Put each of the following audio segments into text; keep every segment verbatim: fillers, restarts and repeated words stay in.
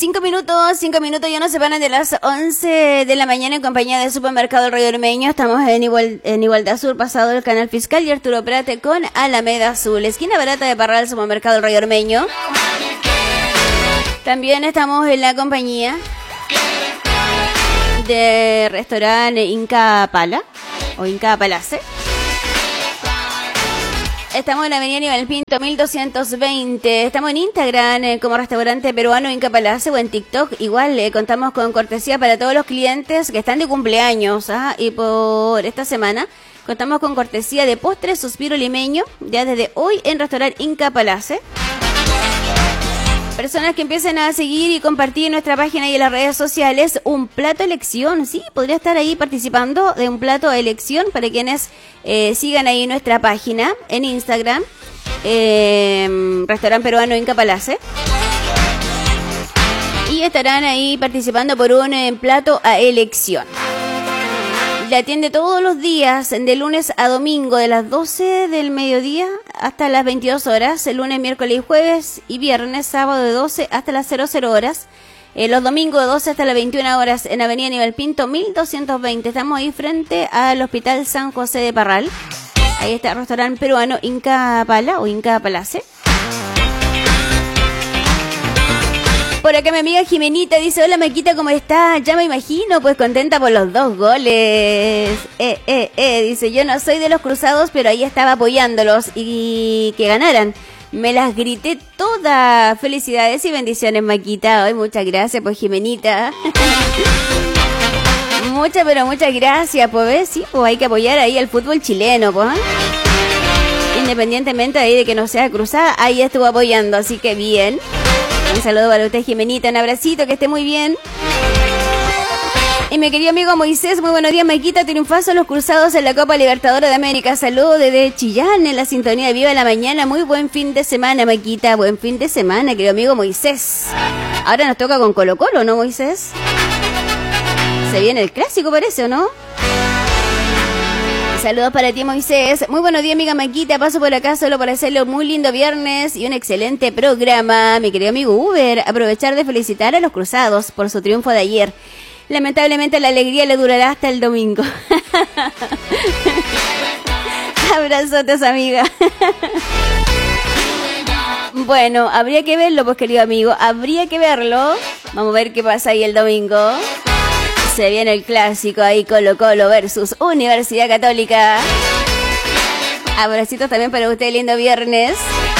Cinco minutos, cinco minutos, ya no se van de las once de la mañana en compañía del Supermercado El Río Ormeño. Estamos en, igual, en Igualdad Sur, pasado el Canal Fiscal y Arturo Prate con Alameda Azul, esquina barata de Parral, Supermercado El Río Ormeño. También estamos en la compañía de restaurante Inca Pala o Inca Palace. Estamos en la avenida Nivel Pinto mil doscientos veinte. Estamos en Instagram eh, como restaurante peruano Inca Palace o en TikTok. Igual eh, contamos con cortesía para todos los clientes que están de cumpleaños. ¿ah? Y por esta semana contamos con cortesía de postre Suspiro Limeño ya desde hoy en restaurante Inca Palace. Personas que empiecen a seguir y compartir en nuestra página y en las redes sociales un plato elección. Sí, podría estar ahí participando de un plato elección para quienes eh, sigan ahí nuestra página en Instagram, eh, Restaurante Peruano Inca Palace. Y estarán ahí participando por un eh, plato a elección. La atiende todos los días, de lunes a domingo, de las doce del mediodía hasta las veintidós horas, el lunes, miércoles y jueves, y viernes, sábado de doce hasta las cero cero horas, eh, los domingos de doce hasta las veintiuna horas, en Avenida Nivel Pinto mil doscientos veinte. Estamos ahí frente al Hospital San José de Parral. Ahí está el restaurante peruano Inca Pala o Inca Palace. Por acá mi amiga Jimenita dice: hola Maquita, ¿cómo estás? Ya me imagino, pues contenta por los dos goles. Eh, eh, eh, dice: yo no soy de los cruzados, pero ahí estaba apoyándolos y que ganaran. Me las grité todas. Felicidades y bendiciones, Maquita. Ay, muchas gracias, pues Jimenita. Muchas, pero muchas gracias, pues ves, sí, pues hay que apoyar ahí al fútbol chileno, pues. Independientemente de ahí de que no sea cruzada, ahí estuvo apoyando, así que bien. Un saludo para usted, Jimenita, un abracito, que esté muy bien. Y mi querido amigo Moisés, muy buenos días, Maquita, triunfazo los cruzados en la Copa Libertadores de América. Saludos desde Chillán, en la sintonía de Viva la Mañana. Muy buen fin de semana, Maquita, buen fin de semana, querido amigo Moisés. Ahora nos toca con Colo Colo, ¿no, Moisés? Se viene el clásico, parece, ¿o no? Saludos para ti, Moisés. Muy buenos días, amiga Maquita. Paso por acá solo para hacerlo muy lindo viernes y un excelente programa. Mi querido amigo Uber, aprovechar de felicitar a los cruzados por su triunfo de ayer. Lamentablemente la alegría le durará hasta el domingo. Abrazotes, amiga. Bueno, habría que verlo, pues, querido amigo. Habría que verlo. Vamos a ver qué pasa ahí el domingo. Se viene el clásico ahí, Colo Colo versus Universidad Católica. Abracitos también para usted, lindo viernes.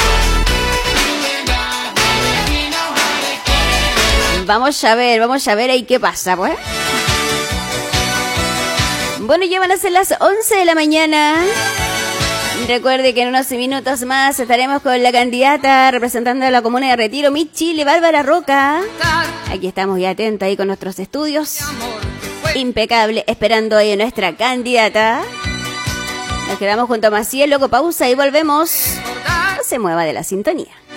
Vamos a ver, vamos a ver ahí qué pasa, pues. Bueno, ya van a ser las once de la mañana. Recuerde que en unos minutos más estaremos con la candidata representando a la comuna de Retiro, Mi Chile, Bárbara Roca. Aquí estamos ya atentos ahí con nuestros estudios. Impecable, esperando ahí a nuestra candidata. Nos quedamos junto a Maciel, luego pausa y volvemos. No se mueva de la sintonía.